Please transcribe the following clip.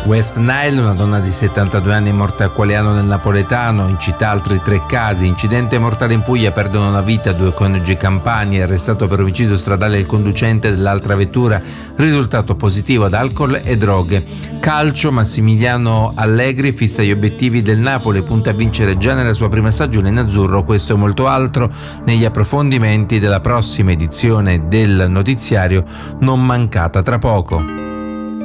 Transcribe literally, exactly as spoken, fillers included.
West Nile, una donna di settantadue anni morta a Qualiano nel Napoletano, in città altri tre casi, incidente mortale in Puglia, perdono la vita due coniugi campani, arrestato per omicidio stradale il conducente dell'altra vettura, risultato positivo ad alcol e droghe. Calcio, Massimiliano Allegri fissa gli obiettivi del Napoli, punta a vincere già nella sua prima stagione in azzurro, questo e molto altro negli approfondimenti della prossima edizione del notiziario, non mancata tra poco.